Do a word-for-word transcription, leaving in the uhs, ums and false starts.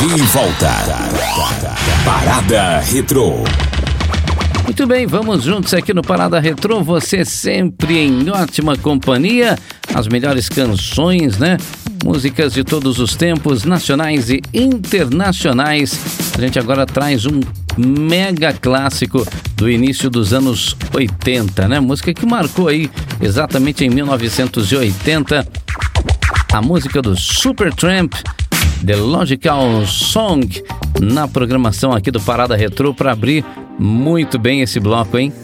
De volta. Parada Retrô. Muito bem, vamos juntos aqui no Parada Retrô, você sempre em ótima companhia, as melhores canções, né? Músicas de todos os tempos, nacionais e internacionais. A gente agora traz um mega clássico do início dos anos oitenta, né? Música que marcou aí exatamente em mil novecentos e oitenta, a música do Supertramp, The Logical Song, na programação aqui do Parada Retrô para abrir muito bem esse bloco, hein?